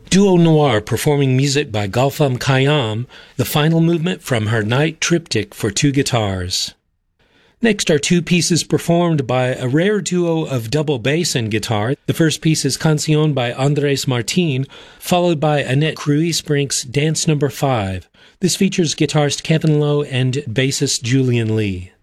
Duo Noir performing music by Gulfam Khayyam, the final movement from her Night Triptych for two guitars. Next are two pieces performed by a rare duo of double bass and guitar. The first piece is Canción by Andres Martin, followed by Annette Cruise-Brink's Dance No. 5. This features guitarist Kevin Lowe and bassist Julian Lee.